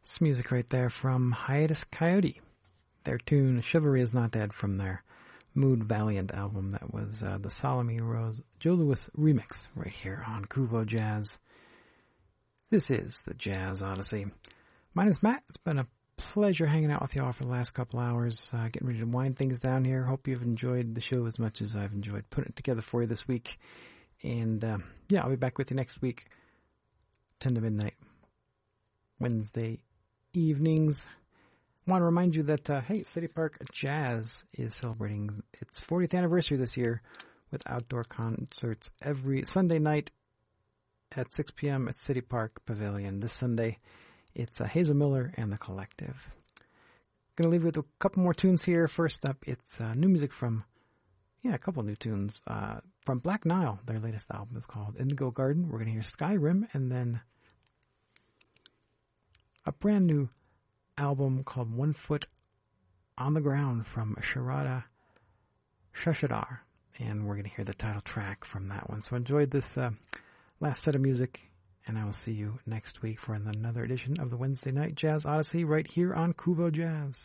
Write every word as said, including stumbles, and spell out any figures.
This music right there from Hiatus Coyote. Their tune Chivalry is Not Dead from their Mood Valiant album. That was uh, the Salome Rose Joe Louis remix right here on Kuvo Jazz. This is the Jazz Odyssey. My name is Matt. It's been a pleasure hanging out with you all for the last couple hours. Uh, getting ready to wind things down here. Hope you've enjoyed the show as much as I've enjoyed putting it together for you this week. And uh, yeah, I'll be back with you next week, ten to midnight, Wednesday evenings. I want to remind you that, uh, hey, City Park Jazz is celebrating its fortieth anniversary this year with outdoor concerts every Sunday night at six p.m. at City Park Pavilion. This Sunday, it's uh, Hazel Miller and the Collective. Going to leave you with a couple more tunes here. First up, it's uh, new music from, yeah, a couple new tunes uh, from Black Nile. Their latest album is called Indigo Garden. We're going to hear Skyrim, and then a brand new album called One Foot on the Ground from Sharada Shashadar, and we're going to hear the title track from that one. So enjoy this uh, last set of music, and I will see you next week for another edition of the Wednesday Night Jazz Odyssey right here on Kuvo Jazz.